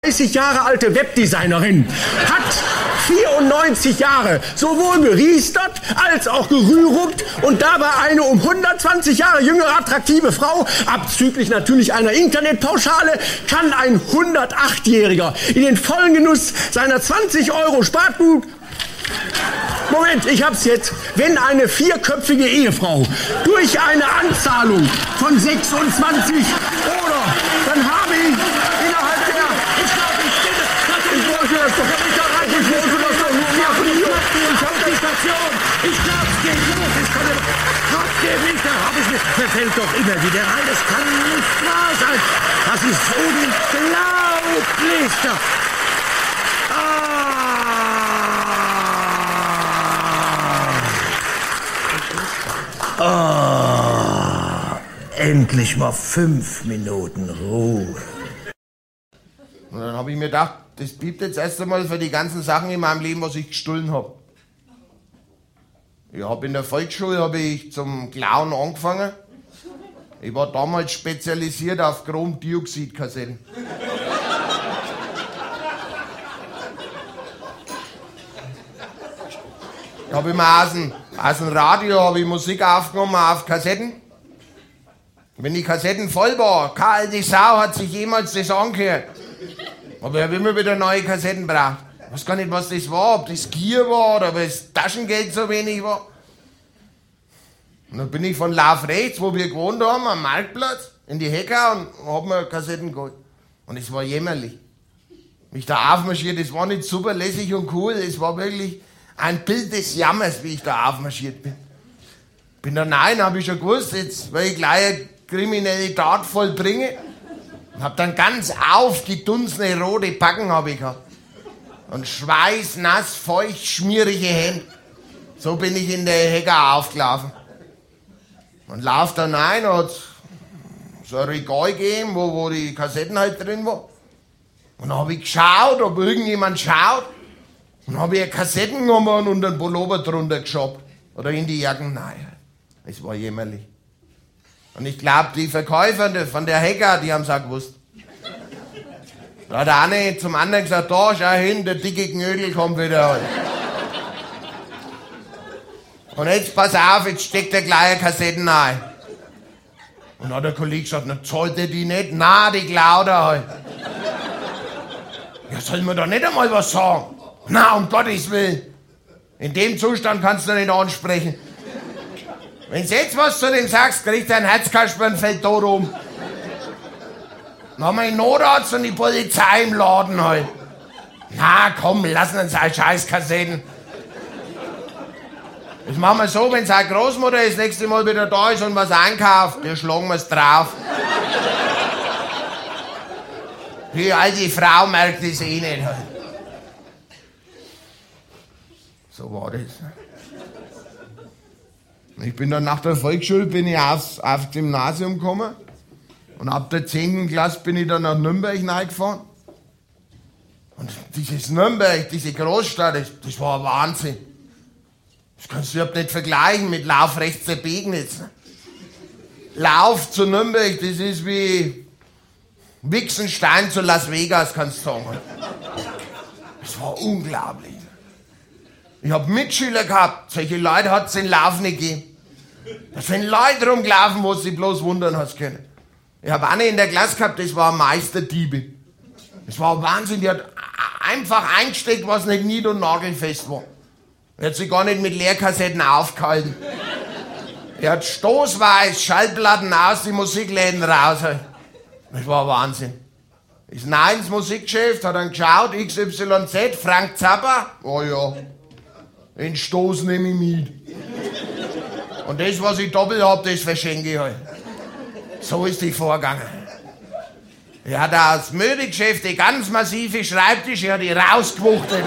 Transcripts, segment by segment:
30 Jahre alte Webdesignerin hat 94 Jahre sowohl geriestert als auch gerührupt und dabei eine um 120 Jahre jüngere attraktive Frau, abzüglich natürlich einer Internetpauschale, kann ein 108-Jähriger in den vollen Genuss seiner 20 € Sparguthaben. Moment, ich hab's jetzt. Wenn eine vierköpfige Ehefrau durch eine Anzahlung von 26 oder dann habe ich innerhalb der... Ich wollte das doch nicht erreichen. Ich wollte das doch nur machen. Ich hab die Station. Ich glaub's geht los. Ich kann trotzdem nicht. Da hab ich mir... Verfällt doch immer wieder rein. Das kann nicht wahr sein. Das ist unglaublich. Endlich mal 5 Minuten Ruhe. Und dann habe ich mir gedacht, das bleibt jetzt erst einmal für die ganzen Sachen in meinem Leben, was ich gestohlen habe. Ich habe in der Volksschule zum Klauen angefangen. Ich war damals spezialisiert auf Chromdioxidkassetten. Ich habe immer aus dem Radio Musik aufgenommen auf Kassetten. Wenn die Kassetten voll war, keine alte Sau hat sich jemals das angehört. Aber ich habe immer wieder neue Kassetten braucht. Ich weiß gar nicht, was das war, ob das Gier war oder ob das Taschengeld so wenig war. Und dann bin ich von Lauf rechts, wo wir gewohnt haben, am Marktplatz, in die Hecker und habe mir Kassetten geholt. Und es war jämmerlich. Mich da aufmarschiert, das war nicht super lässig und cool, es war wirklich ein Bild des Jammers, wie ich da aufmarschiert bin. Bin da rein, habe ich schon gewusst, jetzt weil ich gleich eine kriminelle Tat vollbringe. Und hab dann ganz aufgedunsene rote Backen habe ich gehabt. Und schweißnass, feucht, schmierige Hände. So bin ich in der Hecker aufgelaufen. Und lauf dann rein, hat so ein Regal gegeben, wo die Kassetten halt drin waren. Und dann habe ich geschaut, ob irgendjemand schaut. Und habe ich Kassetten genommen und einen Pullover drunter geschoben. Oder in die Jacken. Nein, es war jämmerlich. Und ich glaube, die Verkäufer von der Hecker, die haben es auch gewusst. Da hat der eine zum anderen gesagt, da, schau hin, der dicke Knödel kommt wieder halt. Und jetzt pass auf, jetzt steckt der gleich Kassetten ein. Und dann hat der Kollege gesagt, na zahlt er die nicht? Na, die klaut er halt. Ja, soll man da nicht einmal was sagen? Na, um Gottes Willen. In dem Zustand kannst du nicht ansprechen. Wenn du jetzt was zu dem sagst, kriegt er ein Herzkasper und fällt tot um. Dann haben wir den Notarzt und die Polizei im Laden halt. Na komm, lassen uns halt Scheißkassetten. Das machen wir so, wenn seine Großmutter das nächste Mal wieder da ist und was einkauft, dann schlagen wir es drauf. Die alte Frau merkt das eh nicht halt. So war das. Ich bin dann nach der Volksschule aufs Gymnasium gekommen und ab der 10. Klasse bin ich dann nach Nürnberg reingefahren. Und dieses Nürnberg, diese Großstadt, das war ein Wahnsinn. Das kannst du überhaupt nicht vergleichen mit Lauf rechts der Begnitz. Lauf zu Nürnberg, das ist wie Wichsenstein zu Las Vegas, kannst du sagen. Das war unglaublich. Ich hab Mitschüler gehabt, solche Leute hat es in Lauf nicht gegeben. Da sind Leute rumgelaufen, wo sie bloß wundern hast können. Ich hab eine in der Klasse gehabt, das war Meisterdiebe. Das war Wahnsinn, die hat einfach eingesteckt, was nicht nied- und nagelfest war. Er hat sich gar nicht mit Leerkassetten aufgehalten. Er hat stoßweise Schallplatten aus die Musikläden raus. Das war Wahnsinn. Ist nein ins Musikgeschäft, hat dann geschaut, XYZ, Frank Zappa. Oh ja, den Stoß nehme ich mit. Und das, was ich doppelt hab, das verschenke ich halt. So ist die vorgegangen. Er hat aus Möbelgeschäfte ganz massive Schreibtische, er hat die rausgewuchtet.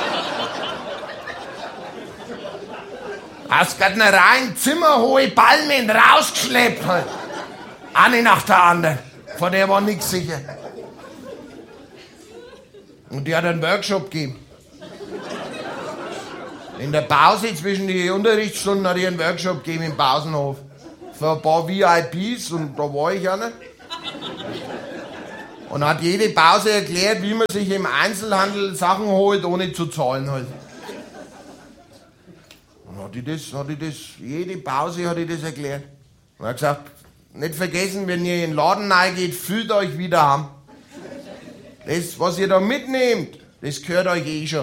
Aus Gärtnereien zimmerhohe Palmen rausgeschleppt halt. Eine nach der anderen. Von der war nichts sicher. Und die hat einen Workshop gegeben. In der Pause zwischen den Unterrichtsstunden hat die einen Workshop gegeben im Pausenhof. Für ein paar VIPs und da war ich einer. Und hat jede Pause erklärt, wie man sich im Einzelhandel Sachen holt, ohne zu zahlen halt. Und jede Pause hat ich das erklärt. Und hat gesagt, nicht vergessen, wenn ihr in den Laden reingeht, fühlt euch wieder haben. Das, was ihr da mitnehmt, das gehört euch eh schon.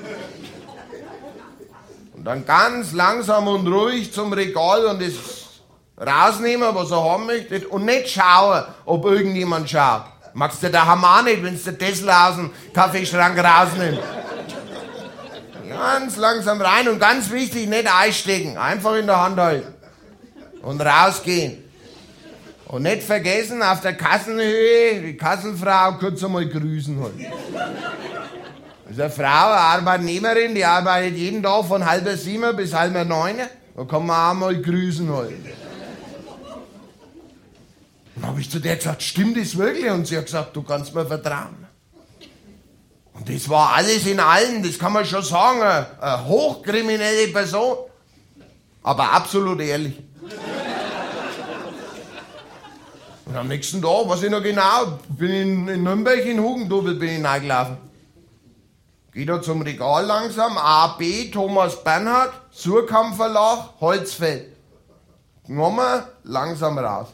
Und dann ganz langsam und ruhig zum Regal und das rausnehmen, was er haben möchte. Und nicht schauen, ob irgendjemand schaut. Magst du daheim auch nicht, wenn du Tesla aus dem Kaffeeschrank rausnimmst. Ganz langsam rein und ganz wichtig, nicht einstecken. Einfach in der Hand halten. Und rausgehen. Und nicht vergessen, auf der Kassenhöhe die Kassenfrau kurz einmal grüßen halt. Das ist eine Frau, eine Arbeitnehmerin, die arbeitet jeden Tag von 6:30 bis 8:30. Da kann man auch mal grüßen halt. Dann habe ich zu der gesagt, stimmt das wirklich? Und sie hat gesagt, du kannst mir vertrauen. Und das war alles in allem, das kann man schon sagen, eine hochkriminelle Person, aber absolut ehrlich. Und am nächsten Tag, weiß ich noch genau, bin in Nürnberg in Hugendubel bin ich reingelaufen. Geh da zum Regal langsam, AB, Thomas Bernhard, Surkamp Verlag, Holzfeld. Genommen, langsam raus.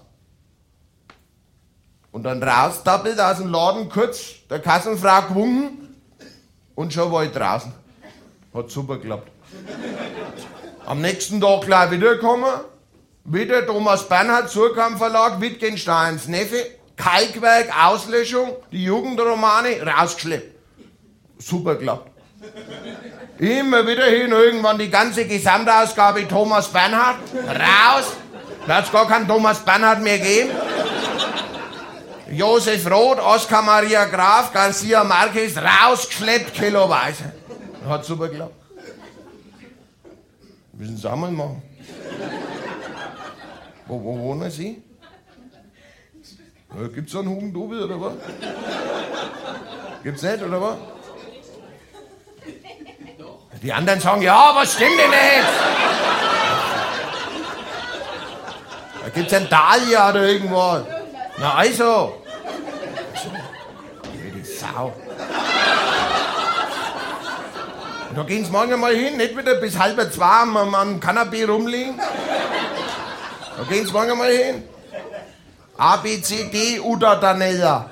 Und dann raustappelt aus dem Laden, kurz der Kassenfrau gewunken und schon war ich draußen. Hat super geklappt. Am nächsten Tag gleich wiedergekommen. Wieder Thomas Bernhard, Surkamp Verlag, Wittgensteins Neffe, Kalkwerk, Auslöschung, die Jugendromane, rausgeschleppt. Super geklappt. Immer wieder hin, irgendwann die ganze Gesamtausgabe Thomas Bernhard, raus. Da hat es gar keinen Thomas Bernhard mehr gegeben. Josef Roth, Oskar Maria Graf, Garcia Marquez, rausgeschleppt, kiloweise. Hat super geklappt. Müssen Sie auch mal machen. Wo wohnen Sie? Ja, gibt's da einen Hugendubel oder was? Gibt's nicht, oder was? Die anderen sagen, ja, was stimmt denn nicht? Da gibt's einen Dahlia oder irgendwas. Na also. Die Sau. Da gehen Sie morgen mal hin, nicht wieder bis 1:30 am Kanapee rumliegen. Da gehen Sie morgen mal hin. A, B, C, D, Uda, Danella.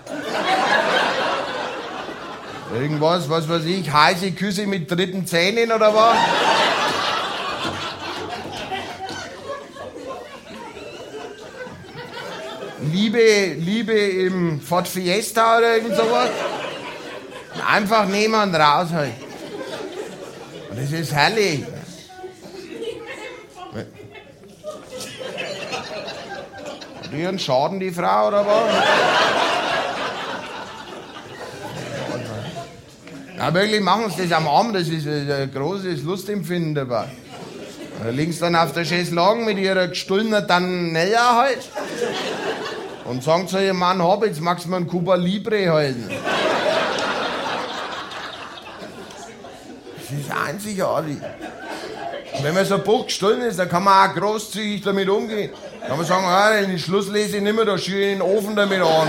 Irgendwas, was weiß ich, heiße Küsse mit dritten Zähnen oder was? Liebe im Ford Fiesta oder irgend sowas. Einfach nehmen und raus halt. Und das ist herrlich. Hat die einen Schaden, die Frau, oder was? Ja, wirklich, machen Sie das am Abend, das ist ein großes Lustempfinden dabei. Da liegen Sie dann auf der Chaiselongue mit Ihrer gestohlenen Danella halt und sagen zu Ihrem Mann, jetzt magst du mir einen Cuba Libre halten. Das ist einzigartig. Und wenn man so ein Buch gestohlen ist, dann kann man auch großzügig damit umgehen. Da kann man sagen, den Schluss lese ich nicht mehr, da schiebe ich in den Ofen damit an.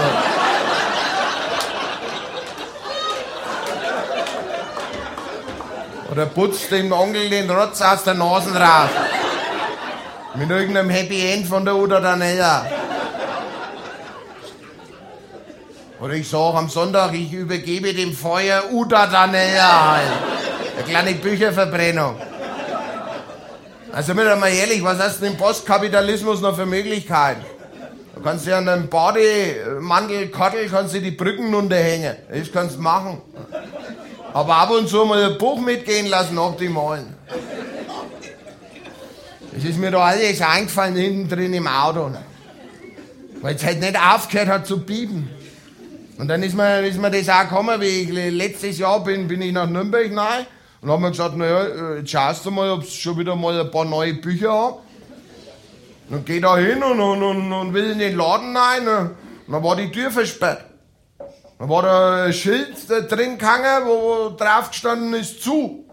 Oder putzt dem Onkel den Rotz aus der Nase raus. Mit irgendeinem Happy End von der Uda Danella. Oder ich sage am Sonntag, ich übergebe dem Feuer Uda Danella halt. Eine kleine Bücherverbrennung. Also mir doch mal ehrlich, was hast du im Postkapitalismus noch für Möglichkeiten? Du kannst ja an einem Bademantelkottel kannst du die Brücken runterhängen. Das kannst du machen. Aber ab und zu mal ein Buch mitgehen lassen, optimal. Das ist mir da alles eingefallen hinten drin im Auto. Weil es halt nicht aufgehört hat zu piepen. Und dann ist mir das auch gekommen, wie ich letztes Jahr bin ich nach Nürnberg rein und hab mir gesagt, naja, jetzt schaust du mal, ob es schon wieder mal ein paar neue Bücher haben. Und geh da hin und will in den Laden rein. Und dann war die Tür versperrt. Da war da ein Schild drin gehangen, wo drauf gestanden ist, zu.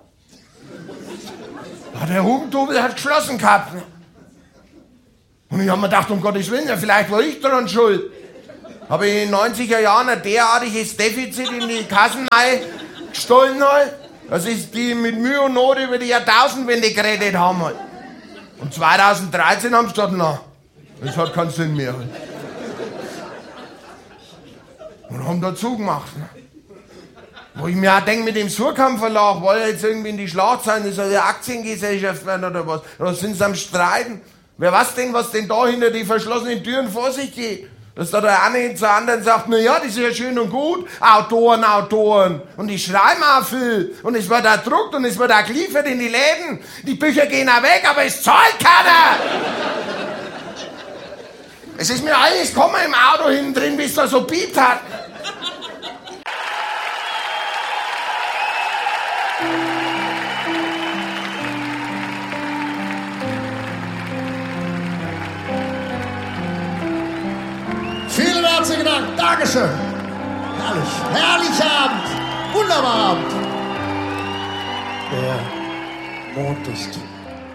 Ja, der Hugendubel hat geschlossen gehabt. Und ich hab mir gedacht, um Gottes Willen, ja, vielleicht war ich daran schuld. habe ich in den 90er Jahren ein derartiges Defizit in die Kassen gestohlen halt, dass ich die mit Mühe und Not über die Jahrtausendwende gerettet haben halt. Und 2013 haben sie gesagt, na, das hat keinen Sinn mehr halt. Und haben da zugemacht. Ne? Wo ich mir auch denke, mit dem Surkamp Verlag, weil er jetzt irgendwie in die Schlagzeilen, das soll eine Aktiengesellschaft werden oder was. Oder sind sie am Streiten? Wer weiß denn, was denn da hinter die verschlossenen Türen vor sich geht? Dass da der eine zur anderen sagt, na ja, das ist ja schön und gut, Autoren. Und die schreiben auch viel. Und es wird auch gedruckt und es wird auch geliefert in die Läden. Die Bücher gehen auch weg, aber es zahlt keiner. Es ist mir alles gekommen im Auto hinten drin, bis da so piept hat. Vielen herzlichen Dank. Dankeschön. Herrlich. Herrlicher Abend. Wunderbarer Abend. Der Mond ist